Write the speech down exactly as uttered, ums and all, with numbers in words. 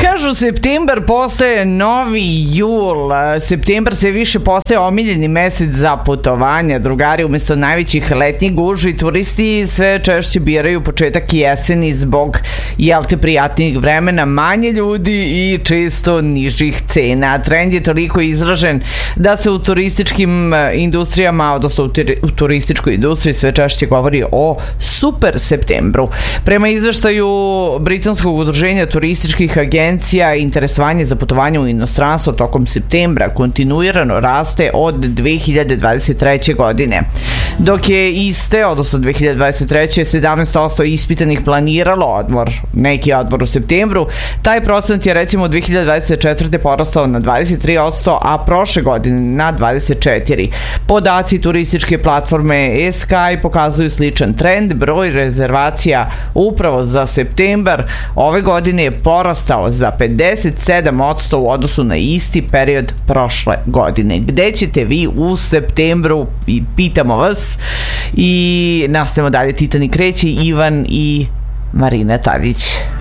Kažu, septembar postaje novi jul. Septembar se više postaje omiljeni mesec za putovanja. Drugari, umesto najvećih letnjih gužvi, turisti sve češće biraju početak jeseni zbog, jel te, prijatnijeg vremena, manje ljudi i često nižih cena. Trend je toliko izražen da se u turističkim industrijama, odnosno u turističkoj industriji sve češće govori o super septembru. Prema izveštaju Britanskog udruženja turističkih agencija, interesovanje za putovanje u inostranstvo tokom septembra kontinuirano raste od dve hiljade dvadeset treće. godine. Dok je iste, odnosno dve hiljade dvadeset treće. sedamnaest posto ispitanih planiralo odmor, neki odmor u septembru, taj procent je recimo u dve hiljade dvadeset četvrte. porastao na dvadeset tri posto, a prošle godine na dvadeset četiri posto. Podaci turističke platforme eSky pokazuju sličan trend. Broj rezervacija upravo za septembar ove godine je porastao za pedeset sedam posto u odnosu na isti period prošle godine. Gde ćete vi u septembru? I pitamo vas. I nastavimo dalje. Titanic kreće, Ivan i Marina Tadić.